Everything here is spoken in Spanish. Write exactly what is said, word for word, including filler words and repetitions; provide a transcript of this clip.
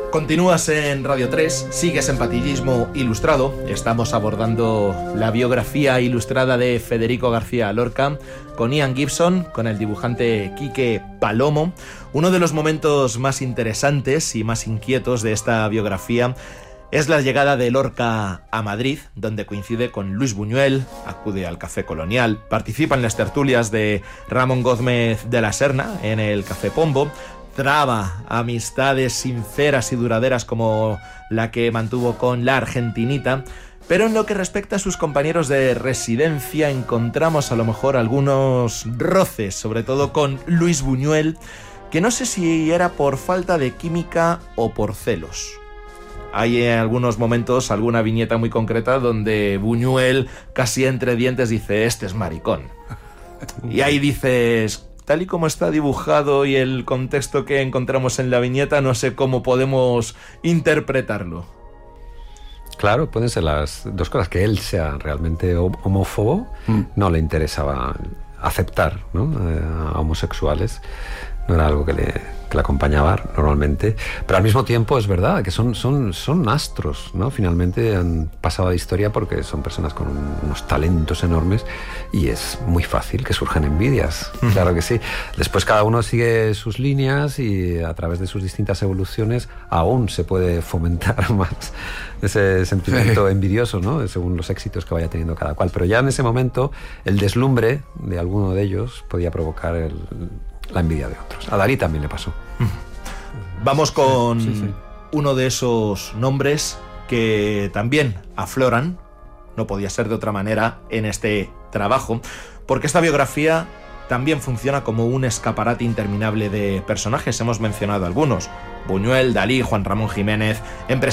Continúas en Radio tres, sigues en Patillismo Ilustrado. Estamos abordando la biografía ilustrada de Federico García Lorca con Ian Gibson, con el dibujante Quique Palomo. Uno de los momentos más interesantes y más inquietos de esta biografía es la llegada de Lorca a Madrid, donde coincide con Luis Buñuel, acude al Café Colonial, participa en las tertulias de Ramón Gómez de la Serna en el Café Pombo, traba amistades sinceras y duraderas como la que mantuvo con la argentinita, pero en lo que respecta a sus compañeros de residencia encontramos a lo mejor algunos roces, sobre todo con Luis Buñuel, que no sé si era por falta de química o por celos. Hay en algunos momentos alguna viñeta muy concreta donde Buñuel, casi entre dientes, dice: este es maricón. Y ahí dices, tal y como está dibujado y el contexto que encontramos en la viñeta, no sé cómo podemos interpretarlo. Claro, pueden ser las dos cosas. Que él sea realmente homófobo, mm. no le interesaba aceptar, ¿no?, a homosexuales. No era algo que le, que le acompañaba normalmente, pero al mismo tiempo es verdad que son, son, son astros, ¿no? Finalmente han pasado a la historia porque son personas con unos talentos enormes y es muy fácil que surjan envidias, uh-huh. Claro que sí. Después cada uno sigue sus líneas y a través de sus distintas evoluciones aún se puede fomentar más ese sentimiento sí. envidioso, ¿no?, según los éxitos que vaya teniendo cada cual, pero ya en ese momento el deslumbre de alguno de ellos podía provocar el la envidia de otros. A Dalí también le pasó. Vamos con sí, sí, sí. uno de esos nombres que también afloran, no podía ser de otra manera, en este trabajo, porque esta biografía también funciona como un escaparate interminable de personajes. Hemos mencionado algunos: Buñuel, Dalí, Juan Ramón Jiménez,